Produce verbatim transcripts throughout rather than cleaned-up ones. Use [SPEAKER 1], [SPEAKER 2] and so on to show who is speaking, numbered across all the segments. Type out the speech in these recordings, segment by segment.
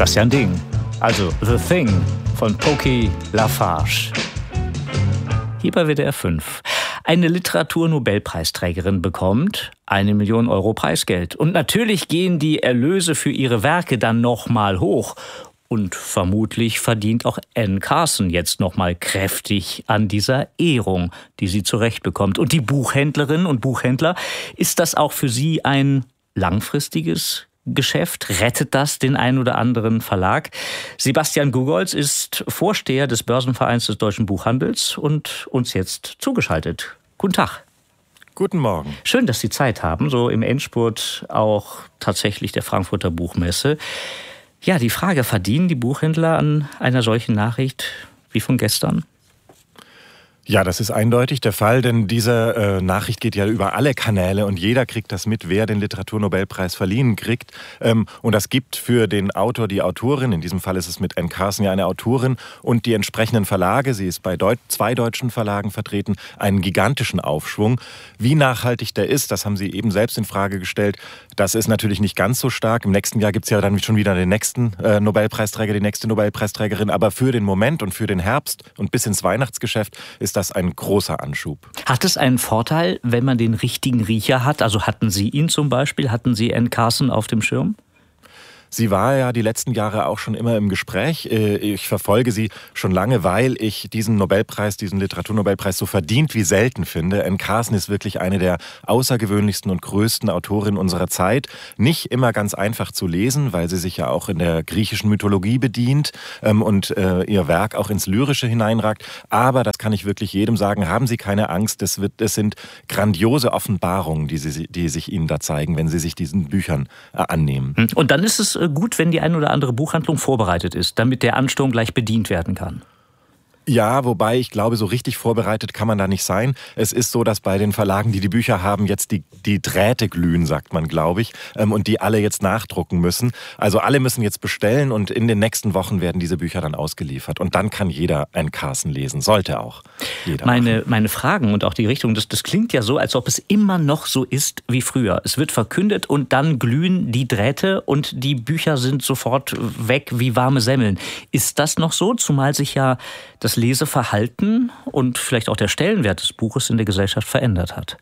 [SPEAKER 1] Das ist ja ein Ding. Also The Thing von Poki Lafarge. Hier bei W D R fünf. Eine Literaturnobelpreisträgerin bekommt eine Million Euro Preisgeld. Und natürlich gehen die Erlöse für ihre Werke dann nochmal hoch. Und vermutlich verdient auch Anne Carson jetzt nochmal kräftig an dieser Ehrung, die sie zurecht bekommt. Und die Buchhändlerinnen und Buchhändler, ist das auch für sie ein langfristiges Geschäft? Rettet das den einen oder anderen Verlag? Sebastian Gugolz ist Vorsteher des Börsenvereins des Deutschen Buchhandels und uns jetzt zugeschaltet. Guten Tag.
[SPEAKER 2] Guten Morgen.
[SPEAKER 1] Schön, dass Sie Zeit haben, so im Endspurt auch tatsächlich der Frankfurter Buchmesse. Ja, die Frage, verdienen die Buchhändler an einer solchen Nachricht wie von gestern?
[SPEAKER 2] Ja, das ist eindeutig der Fall, denn diese äh, Nachricht geht ja über alle Kanäle und jeder kriegt das mit, wer den Literaturnobelpreis verliehen kriegt. Ähm, und das gibt für den Autor, die Autorin, in diesem Fall ist es mit Anne Carson ja eine Autorin, und die entsprechenden Verlage, sie ist bei Deut- zwei deutschen Verlagen vertreten, einen gigantischen Aufschwung. Wie nachhaltig der ist, das haben Sie eben selbst in Frage gestellt. Das ist natürlich nicht ganz so stark. Im nächsten Jahr gibt es ja dann schon wieder den nächsten äh, Nobelpreisträger, die nächste Nobelpreisträgerin. Aber für den Moment und für den Herbst und bis ins Weihnachtsgeschäft ist das ein großer Anschub.
[SPEAKER 1] Hat es einen Vorteil, wenn man den richtigen Riecher hat? Also hatten Sie ihn zum Beispiel? Hatten Sie Anne Carson auf dem Schirm?
[SPEAKER 2] Sie war ja die letzten Jahre auch schon immer im Gespräch. Ich verfolge sie schon lange, weil ich diesen Nobelpreis, diesen Literaturnobelpreis so verdient wie selten finde. Anne Carson ist wirklich eine der außergewöhnlichsten und größten Autorinnen unserer Zeit. Nicht immer ganz einfach zu lesen, weil sie sich ja auch in der griechischen Mythologie bedient und ihr Werk auch ins Lyrische hineinragt. Aber, das kann ich wirklich jedem sagen, haben Sie keine Angst. Das, wird, das sind grandiose Offenbarungen, die, sie, die sich Ihnen da zeigen, wenn Sie sich diesen Büchern annehmen.
[SPEAKER 1] Und dann ist es gut, wenn die ein oder andere Buchhandlung vorbereitet ist, damit der Ansturm gleich bedient werden kann.
[SPEAKER 2] Ja, wobei ich glaube, so richtig vorbereitet kann man da nicht sein. Es ist so, dass bei den Verlagen, die die Bücher haben, jetzt die, die Drähte glühen, sagt man, glaube ich, und die alle jetzt nachdrucken müssen. Also alle müssen jetzt bestellen und in den nächsten Wochen werden diese Bücher dann ausgeliefert. Und dann kann jeder Anne Carson lesen, sollte auch jeder.
[SPEAKER 1] Meine, meine Fragen und auch die Richtung, das, das klingt ja so, als ob es immer noch so ist wie früher. Es wird verkündet und dann glühen die Drähte und die Bücher sind sofort weg wie warme Semmeln. Ist das noch so, zumal sich ja das Leseverhalten und vielleicht auch der Stellenwert des Buches in der Gesellschaft verändert hat?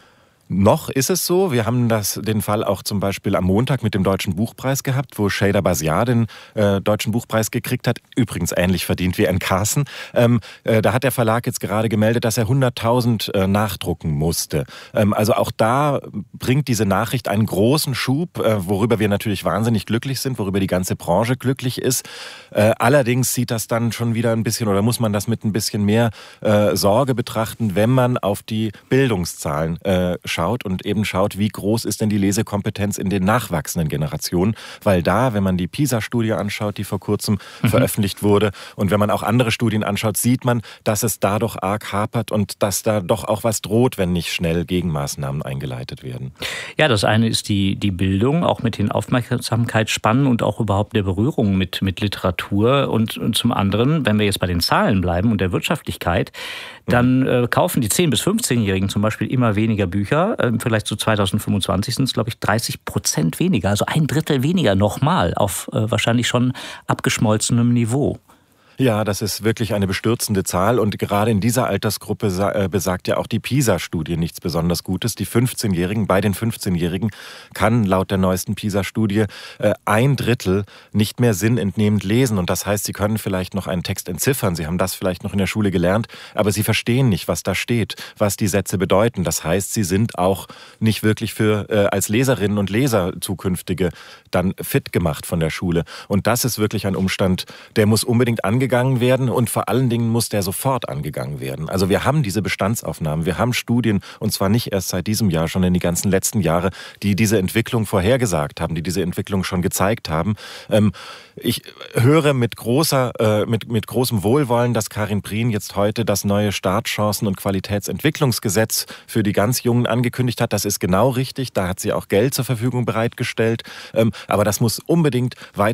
[SPEAKER 2] Noch ist es so. Wir haben das, den Fall auch zum Beispiel am Montag mit dem Deutschen Buchpreis gehabt, wo Sheyda Basiar den äh, Deutschen Buchpreis gekriegt hat. Übrigens ähnlich verdient wie Anne Carson. Ähm, äh, da hat der Verlag jetzt gerade gemeldet, dass er hunderttausend äh, nachdrucken musste. Ähm, also auch da bringt diese Nachricht einen großen Schub, äh, worüber wir natürlich wahnsinnig glücklich sind, worüber die ganze Branche glücklich ist. Äh, allerdings sieht das dann schon wieder ein bisschen, oder muss man das mit ein bisschen mehr äh, Sorge betrachten, wenn man auf die Bildungszahlen äh, schaut. Schaut und eben schaut, wie groß ist denn die Lesekompetenz in den nachwachsenden Generationen. Weil da, wenn man die PISA-Studie anschaut, die vor kurzem mhm. veröffentlicht wurde, und wenn man auch andere Studien anschaut, sieht man, dass es da doch arg hapert und dass da doch auch was droht, wenn nicht schnell Gegenmaßnahmen eingeleitet werden.
[SPEAKER 1] Ja, das eine ist die, die Bildung, auch mit den Aufmerksamkeitsspannen und auch überhaupt der Berührung mit, mit Literatur. Und, und zum anderen, wenn wir jetzt bei den Zahlen bleiben und der Wirtschaftlichkeit, dann äh, kaufen die zehn- bis fünfzehnjährigen zum Beispiel immer weniger Bücher. Im Vergleich zu zweitausendfünfundzwanzig sind es, glaube ich, dreißig Prozent weniger. Also ein Drittel weniger nochmal auf äh, wahrscheinlich schon abgeschmolzenem Niveau.
[SPEAKER 2] Ja, das ist wirklich eine bestürzende Zahl und gerade in dieser Altersgruppe besagt ja auch die PISA-Studie nichts besonders Gutes. Die fünfzehnjährigen, bei den fünfzehnjährigen kann laut der neuesten PISA-Studie ein Drittel nicht mehr sinnentnehmend lesen und das heißt, sie können vielleicht noch einen Text entziffern, sie haben das vielleicht noch in der Schule gelernt, aber sie verstehen nicht, was da steht, was die Sätze bedeuten. Das heißt, sie sind auch nicht wirklich für äh, als Leserinnen und Leser zukünftige dann fit gemacht von der Schule und das ist wirklich ein Umstand, der muss unbedingt angegangen werden und vor allen Dingen muss der sofort angegangen werden. Also wir haben diese Bestandsaufnahmen, wir haben Studien und zwar nicht erst seit diesem Jahr, schon in die ganzen letzten Jahre, die diese Entwicklung vorhergesagt haben, die diese Entwicklung schon gezeigt haben. Ähm, ich höre mit großer, äh, mit, mit großem Wohlwollen, dass Karin Prien jetzt heute das neue Startchancen- und Qualitätsentwicklungsgesetz für die ganz Jungen angekündigt hat. Das ist genau richtig, da hat sie auch Geld zur Verfügung bereitgestellt. Ähm, aber das muss unbedingt weiter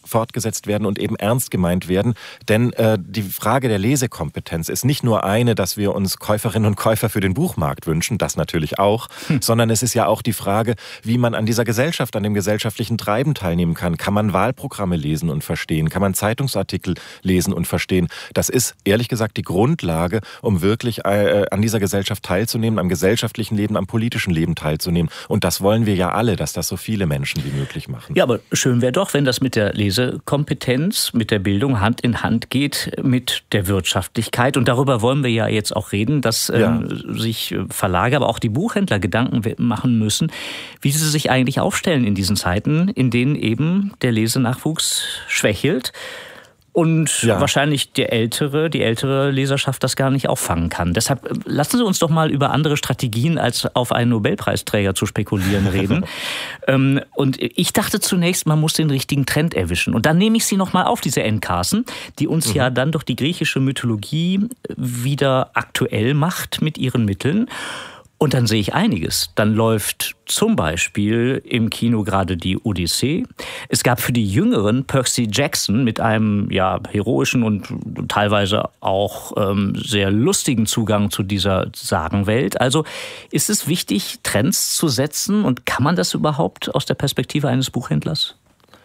[SPEAKER 2] fortgesetzt werden und eben ernst gemeint werden. Denn äh, die Frage der Lesekompetenz ist nicht nur eine, dass wir uns Käuferinnen und Käufer für den Buchmarkt wünschen, das natürlich auch, hm. sondern es ist ja auch die Frage, wie man an dieser Gesellschaft, an dem gesellschaftlichen Treiben teilnehmen kann. Kann man Wahlprogramme lesen und verstehen? Kann man Zeitungsartikel lesen und verstehen? Das ist ehrlich gesagt die Grundlage, um wirklich äh, an dieser Gesellschaft teilzunehmen, am gesellschaftlichen Leben, am politischen Leben teilzunehmen. Und das wollen wir ja alle, dass das so viele Menschen wie möglich machen.
[SPEAKER 1] Ja, aber schön wäre doch, wenn das mit der Lesekompetenz, mit der Bildung Hand in Hand geht mit der Wirtschaftlichkeit. Und darüber wollen wir ja jetzt auch reden, dass ja. ähm, sich Verlage, aber auch die Buchhändler Gedanken machen müssen, wie sie sich eigentlich aufstellen in diesen Zeiten, in denen eben der Lesenachwuchs schwächelt. Und ja. wahrscheinlich die ältere, die ältere Leserschaft das gar nicht auffangen kann. Deshalb lassen Sie uns doch mal über andere Strategien als auf einen Nobelpreisträger zu spekulieren reden. Und ich dachte zunächst, man muss den richtigen Trend erwischen. Und dann nehme ich Sie noch mal auf, diese Endkassen, die uns mhm. ja dann durch die griechische Mythologie wieder aktuell macht mit ihren Mitteln. Und dann sehe ich einiges. Dann läuft zum Beispiel im Kino gerade die Odyssee. Es gab für die Jüngeren Percy Jackson mit einem ja heroischen und teilweise auch ähm, sehr lustigen Zugang zu dieser Sagenwelt. Also ist es wichtig, Trends zu setzen? Und kann man das überhaupt aus der Perspektive eines Buchhändlers?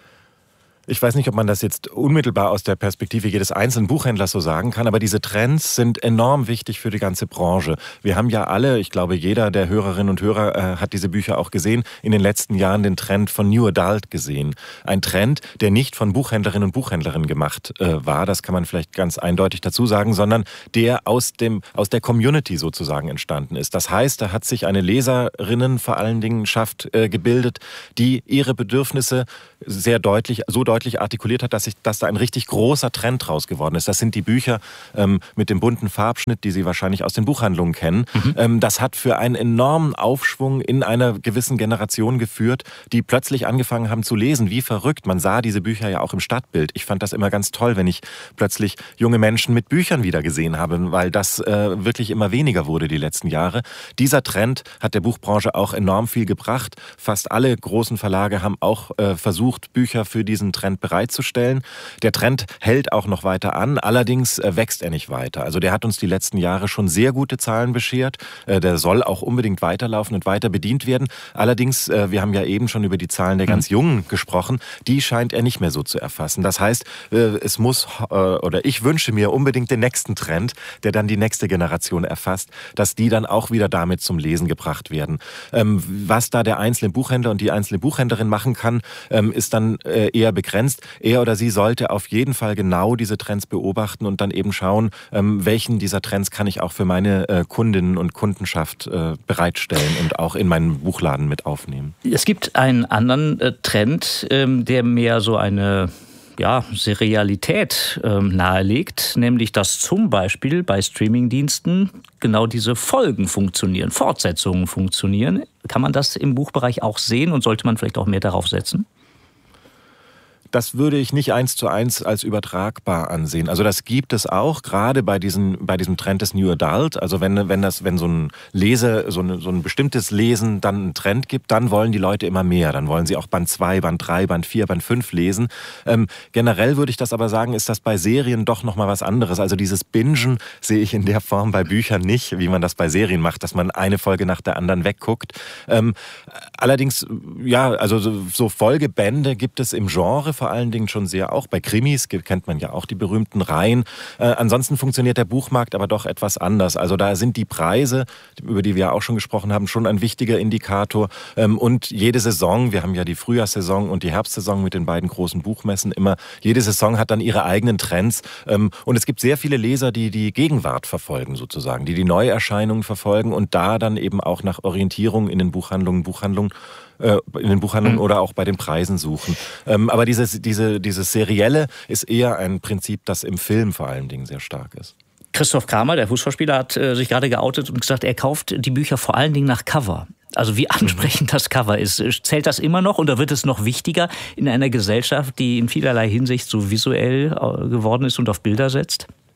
[SPEAKER 2] Ich weiß nicht, ob man das jetzt unmittelbar aus der Perspektive jedes einzelnen Buchhändlers so sagen kann, aber diese Trends sind enorm wichtig für die ganze Branche. Wir haben ja alle, ich glaube, jeder der Hörerinnen und Hörer äh, hat diese Bücher auch gesehen, in den letzten Jahren den Trend von New Adult gesehen. Ein Trend, der nicht von Buchhändlerinnen und Buchhändlern gemacht äh, war, das kann man vielleicht ganz eindeutig dazu sagen, sondern der aus dem aus der Community sozusagen entstanden ist. Das heißt, da hat sich eine Leserinnen vor allen Dingen Schaft äh, gebildet, die ihre Bedürfnisse sehr deutlich, so deutlich artikuliert hat, dass, ich, dass da ein richtig großer Trend draus geworden ist. Das sind die Bücher ähm, mit dem bunten Farbschnitt, die Sie wahrscheinlich aus den Buchhandlungen kennen. Mhm. Ähm, das hat für einen enormen Aufschwung in einer gewissen Generation geführt, die plötzlich angefangen haben zu lesen. Wie verrückt. Man sah diese Bücher ja auch im Stadtbild. Ich fand das immer ganz toll, wenn ich plötzlich junge Menschen mit Büchern wieder gesehen habe, weil das äh, wirklich immer weniger wurde die letzten Jahre. Dieser Trend hat der Buchbranche auch enorm viel gebracht. Fast alle großen Verlage haben auch äh, versucht, Bücher für diesen Trend bereitzustellen. Der Trend hält auch noch weiter an, allerdings äh, wächst er nicht weiter. Also der hat uns die letzten Jahre schon sehr gute Zahlen beschert. Äh, der soll auch unbedingt weiterlaufen und weiter bedient werden. Allerdings, äh, wir haben ja eben schon über die Zahlen der ganz Jungen gesprochen, die scheint er nicht mehr so zu erfassen. Das heißt, äh, es muss, äh, oder ich wünsche mir unbedingt den nächsten Trend, der dann die nächste Generation erfasst, dass die dann auch wieder damit zum Lesen gebracht werden. Ähm, was da der einzelne Buchhändler und die einzelne Buchhändlerin machen kann, ähm, ist dann äh, eher begrenzt. Er oder sie sollte auf jeden Fall genau diese Trends beobachten und dann eben schauen, ähm, welchen dieser Trends kann ich auch für meine äh, Kundinnen und Kundenschaft äh, bereitstellen und auch in meinen Buchladen mit aufnehmen.
[SPEAKER 1] Es gibt einen anderen äh, Trend, ähm, der mehr so eine ja, Serialität ähm, nahelegt, nämlich dass zum Beispiel bei Streamingdiensten genau diese Folgen funktionieren, Fortsetzungen funktionieren. Kann man das im Buchbereich auch sehen und sollte man vielleicht auch mehr darauf setzen?
[SPEAKER 2] Das würde ich nicht eins zu eins als übertragbar ansehen. Also das gibt es auch, gerade bei diesem, bei diesem Trend des New Adult. Also wenn, wenn das, wenn so ein Lese, so, eine, so ein bestimmtes Lesen dann einen Trend gibt, dann wollen die Leute immer mehr. Dann wollen sie auch Band zwei, Band drei, Band vier, Band fünf lesen. Ähm, generell würde ich das aber sagen, ist das bei Serien doch nochmal was anderes. Also dieses Bingen sehe ich in der Form bei Büchern nicht, wie man das bei Serien macht, dass man eine Folge nach der anderen wegguckt. Ähm, allerdings, ja, also so, so Folgebände gibt es im Genre vor allen Dingen schon sehr, auch bei Krimis kennt man ja auch die berühmten Reihen. Äh, ansonsten funktioniert der Buchmarkt aber doch etwas anders. Also da sind die Preise, über die wir ja auch schon gesprochen haben, schon ein wichtiger Indikator. Ähm, und jede Saison, wir haben ja die Frühjahrssaison und die Herbstsaison mit den beiden großen Buchmessen immer, jede Saison hat dann ihre eigenen Trends. Ähm, und es gibt sehr viele Leser, die die Gegenwart verfolgen sozusagen, die die Neuerscheinungen verfolgen und da dann eben auch nach Orientierung in den Buchhandlungen, Buchhandlungen in den Buchhandlungen mhm. oder auch bei den Preisen suchen. Ähm, aber dieses, diese, dieses Serielle ist eher ein Prinzip, das im Film vor allen Dingen sehr stark ist.
[SPEAKER 1] Christoph Kramer, der Fußballspieler, hat äh, sich gerade geoutet und gesagt, er kauft die Bücher vor allen Dingen nach Cover. Also wie ansprechend mhm. das Cover ist. Zählt das immer noch oder wird es noch wichtiger in einer Gesellschaft, die in vielerlei Hinsicht so visuell geworden ist und auf Bilder setzt?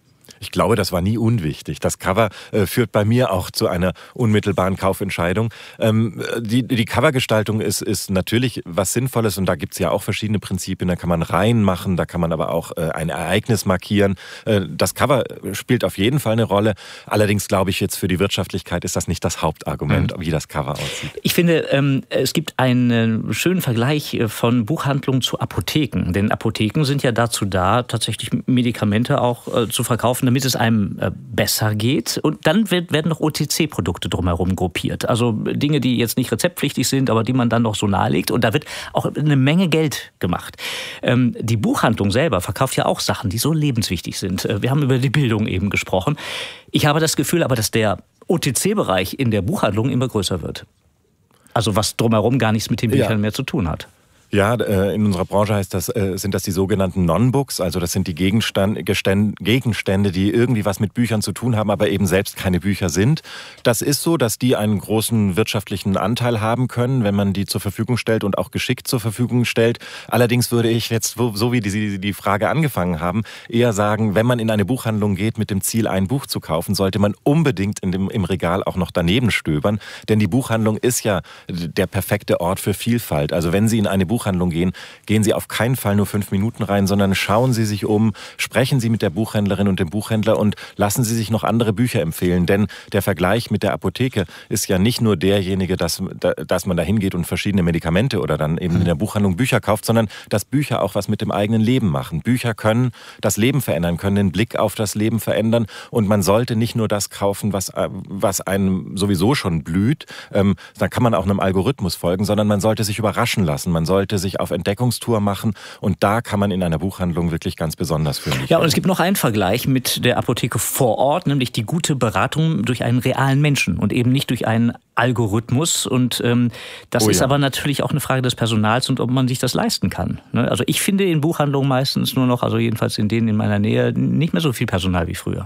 [SPEAKER 2] Ich glaube, das war nie unwichtig. Das Cover äh, führt bei mir auch zu einer unmittelbaren Kaufentscheidung. Ähm, die, die Covergestaltung ist, ist natürlich was Sinnvolles und da gibt es ja auch verschiedene Prinzipien. Da kann man reinmachen, da kann man aber auch äh, ein Ereignis markieren. Äh, das Cover spielt auf jeden Fall eine Rolle. Allerdings glaube ich jetzt für die Wirtschaftlichkeit ist das nicht das Hauptargument, mhm. wie das Cover aussieht.
[SPEAKER 1] Ich finde, ähm, es gibt einen schönen Vergleich von Buchhandlungen zu Apotheken. Denn Apotheken sind ja dazu da, tatsächlich Medikamente auch äh, zu verkaufen, damit es einem äh, besser geht. Und dann wird, werden noch O T C-Produkte drumherum gruppiert. Also Dinge, die jetzt nicht rezeptpflichtig sind, aber die man dann noch so nahelegt. Und da wird auch eine Menge Geld gemacht. Ähm, die Buchhandlung selber verkauft ja auch Sachen, die so lebenswichtig sind. Wir haben über die Bildung eben gesprochen. Ich habe das Gefühl aber, dass der O T C-Bereich in der Buchhandlung immer größer wird. Also was drumherum gar nichts mit den Büchern ja. mehr zu tun hat.
[SPEAKER 2] Ja, in unserer Branche heißt das, sind das die sogenannten Non-Books, also das sind die Gegenstand, Gegenstände, die irgendwie was mit Büchern zu tun haben, aber eben selbst keine Bücher sind. Das ist so, dass die einen großen wirtschaftlichen Anteil haben können, wenn man die zur Verfügung stellt und auch geschickt zur Verfügung stellt. Allerdings würde ich jetzt, so wie Sie die Frage angefangen haben, eher sagen, wenn man in eine Buchhandlung geht mit dem Ziel, ein Buch zu kaufen, sollte man unbedingt in dem, im Regal auch noch daneben stöbern, denn die Buchhandlung ist ja der perfekte Ort für Vielfalt. Also wenn Sie in eine Buchhandlung Buchhandlung gehen, gehen Sie auf keinen Fall nur fünf Minuten rein, sondern schauen Sie sich um, sprechen Sie mit der Buchhändlerin und dem Buchhändler und lassen Sie sich noch andere Bücher empfehlen. Denn der Vergleich mit der Apotheke ist ja nicht nur derjenige, dass, dass man da hingeht und verschiedene Medikamente oder dann eben in der Buchhandlung Bücher kauft, sondern dass Bücher auch was mit dem eigenen Leben machen. Bücher können das Leben verändern, können den Blick auf das Leben verändern und man sollte nicht nur das kaufen, was, was einem sowieso schon blüht, ähm, dann kann man auch einem Algorithmus folgen, sondern man sollte sich überraschen lassen, man sollte sich auf Entdeckungstour machen und da kann man in einer Buchhandlung wirklich ganz besonders fündig.
[SPEAKER 1] Ja, und es gibt noch einen Vergleich mit der Apotheke vor Ort, nämlich die gute Beratung durch einen realen Menschen und eben nicht durch einen Algorithmus und ähm, das oh, ist ja. aber natürlich auch eine Frage des Personals und ob man sich das leisten kann. Ne? Also ich finde in Buchhandlungen meistens nur noch, also jedenfalls in denen in meiner Nähe, nicht mehr so viel Personal wie früher.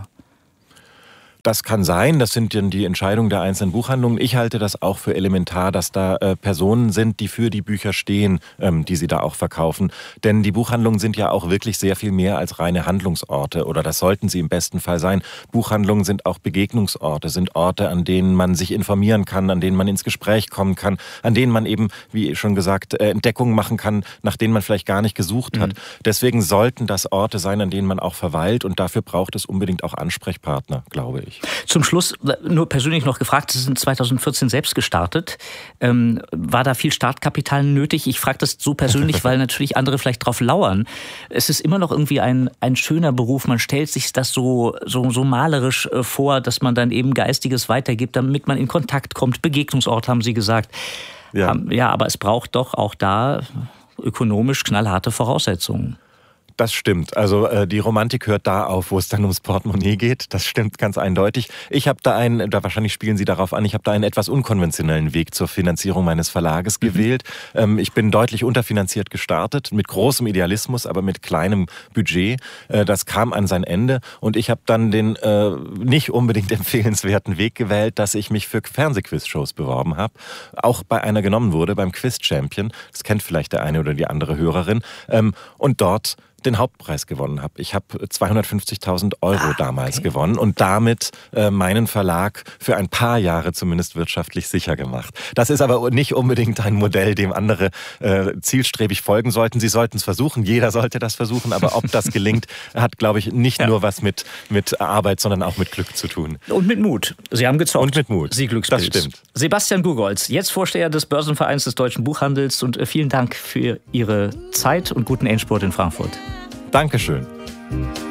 [SPEAKER 2] Das kann sein, das sind dann die Entscheidungen der einzelnen Buchhandlungen. Ich halte das auch für elementar, dass da äh, Personen sind, die für die Bücher stehen, ähm, die sie da auch verkaufen. Denn die Buchhandlungen sind ja auch wirklich sehr viel mehr als reine Handlungsorte oder das sollten sie im besten Fall sein. Buchhandlungen sind auch Begegnungsorte, sind Orte, an denen man sich informieren kann, an denen man ins Gespräch kommen kann, an denen man eben, wie schon gesagt, äh, Entdeckungen machen kann, nach denen man vielleicht gar nicht gesucht hat. Mhm. Deswegen sollten das Orte sein, an denen man auch verweilt und dafür braucht es unbedingt auch Ansprechpartner, glaube ich.
[SPEAKER 1] Zum Schluss nur persönlich noch gefragt, Sie sind zweitausendvierzehn selbst gestartet. Ähm, war da viel Startkapital nötig? Ich frage das so persönlich, weil natürlich andere vielleicht drauf lauern. Es ist immer noch irgendwie ein, ein schöner Beruf. Man stellt sich das so, so, so malerisch vor, dass man dann eben Geistiges weitergibt, damit man in Kontakt kommt. Begegnungsort, haben Sie gesagt. Ja, ja, aber es braucht doch auch da ökonomisch knallharte Voraussetzungen.
[SPEAKER 2] Das stimmt. Also äh, die Romantik hört da auf, wo es dann ums Portemonnaie geht. Das stimmt ganz eindeutig. Ich habe da einen, da wahrscheinlich spielen Sie darauf an, ich habe da einen etwas unkonventionellen Weg zur Finanzierung meines Verlages mhm. gewählt. Ähm, ich bin deutlich unterfinanziert gestartet, mit großem Idealismus, aber mit kleinem Budget. Äh, das kam an sein Ende und ich habe dann den äh, nicht unbedingt empfehlenswerten Weg gewählt, dass ich mich für Fernsehquiz-Shows beworben habe. Auch bei einer genommen wurde, beim Quiz Champion. Das kennt vielleicht der eine oder die andere Hörerin. Ähm, und dort den Hauptpreis gewonnen habe. Ich habe zweihundertfünfzigtausend Euro ah, damals okay. gewonnen und damit äh, meinen Verlag für ein paar Jahre zumindest wirtschaftlich sicher gemacht. Das ist aber nicht unbedingt ein Modell, dem andere äh, zielstrebig folgen sollten. Sie sollten es versuchen, jeder sollte das versuchen, aber ob das gelingt, hat, glaube ich, nicht ja. nur was mit, mit Arbeit, sondern auch mit Glück zu tun.
[SPEAKER 1] Und mit Mut. Sie haben gezockt.
[SPEAKER 2] Und mit Mut.
[SPEAKER 1] Sie Glückspilz.
[SPEAKER 2] Das stimmt.
[SPEAKER 1] Sebastian Gugolz, jetzt Vorsteher des Börsenvereins des Deutschen Buchhandels und vielen Dank für Ihre Zeit und guten Endspurt in Frankfurt.
[SPEAKER 2] Dankeschön.